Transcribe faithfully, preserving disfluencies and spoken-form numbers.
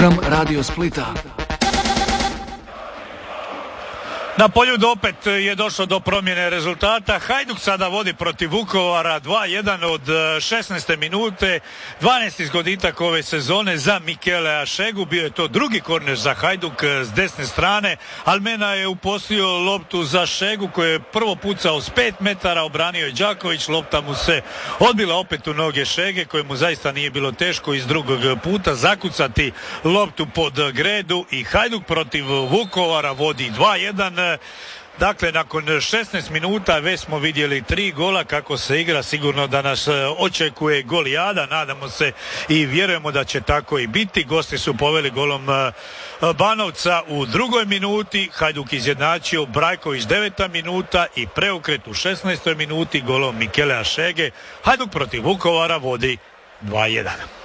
Radio Splita. Na Poljud opet je došlo do promjene rezultata. Hajduk sada vodi protiv Vukovara dva jedan od šesnaeste minute. dvanaesti zgoditak ove sezone za Mikelea Šegu. Bio je to drugi korner za Hajduk s desne strane. Almena je uposlio loptu za Šegu koji je prvo pucao s pet metara, obranio je Đaković. Lopta mu se odbila opet u noge Šege kojemu zaista nije bilo teško iz drugog puta zakucati loptu pod gredu i Hajduk protiv Vukovara vodi dva jedan. Dakle, nakon šesnaest minuta već smo vidjeli tri gola. Kako se igra, sigurno da nas očekuje golijada. Nadamo se i vjerujemo da će tako i biti. Gosti su poveli golom Banovca u drugoj minuti. Hajduk izjednačio, Brajković deveta minuta i preokret u šesnaestoj minuti golom Mikelea Šege. Hajduk protiv Vukovara vodi dva jedan.